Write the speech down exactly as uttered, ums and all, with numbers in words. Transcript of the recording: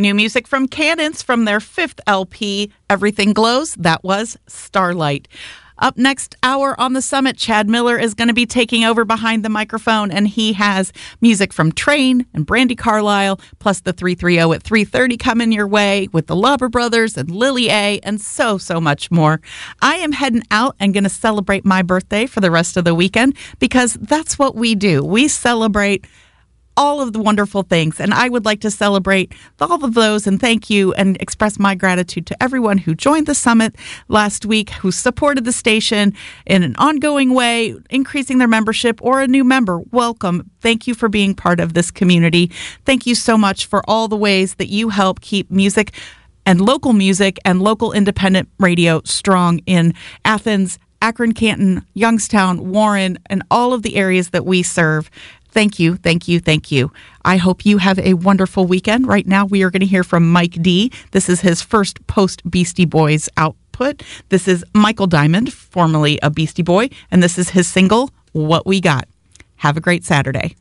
New music from Cadence from their fifth L P, Everything Glows. That was Starlight. Up next hour on the Summit, Chad Miller is going to be taking over behind the microphone, and he has music from Train and Brandi Carlile, plus the three thirty at three thirty coming your way with the Lauber Brothers and Lily A, and so, so much more. I am heading out and going to celebrate my birthday for the rest of the weekend, because that's what we do. We celebrate all of the wonderful things, and I would like to celebrate all of those and thank you and express my gratitude to everyone who joined the Summit last week, who supported the station in an ongoing way, increasing their membership, or a new member. Welcome. Thank you for being part of this community. Thank you so much for all the ways that you help keep music and local music and local independent radio strong in Athens, Akron, Canton, Youngstown, Warren, and all of the areas that we serve. Thank you, thank you, thank you. I hope you have a wonderful weekend. Right now, we are going to hear from Mike D. This is his first post-Beastie Boys output. This is Michael Diamond, formerly a Beastie Boy, and this is his single, What We Got. Have a great Saturday.